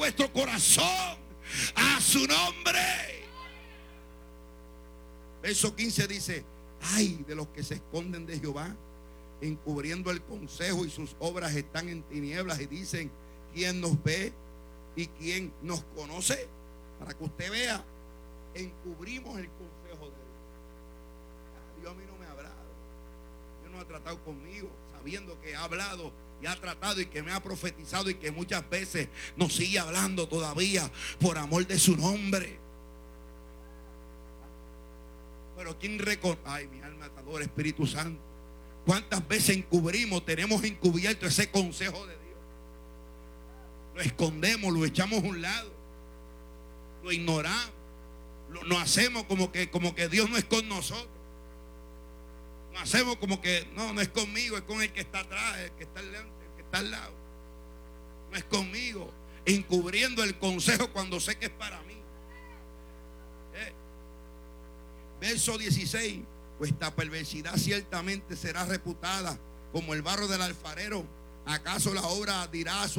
nuestro corazón a su nombre. Verso 15 dice: ay de los que se esconden de Jehová, encubriendo el consejo, y sus obras están en tinieblas, y dicen: ¿quién nos ve y quién nos conoce? Para que usted vea, encubrimos el consejo de Dios. Dios a mí no me ha hablado, Dios no ha tratado conmigo, sabiendo que ha hablado y ha tratado y que me ha profetizado, y que muchas veces nos sigue hablando todavía por amor de su nombre. Pero ¿quién reconoce? Ay, mi alma te adora, Espíritu Santo. ¿Cuántas veces encubrimos, tenemos encubierto ese consejo de Dios? Lo escondemos, lo echamos a un lado, lo ignoramos, lo hacemos como que Dios no es con nosotros. Nos hacemos como que no es conmigo, es con el que está atrás, el que está delante, el que está al lado. No es conmigo, encubriendo el consejo cuando sé que es para mí. Verso 16: vuestra perversidad ciertamente será reputada como el barro del alfarero. ¿Acaso la obra dirá a su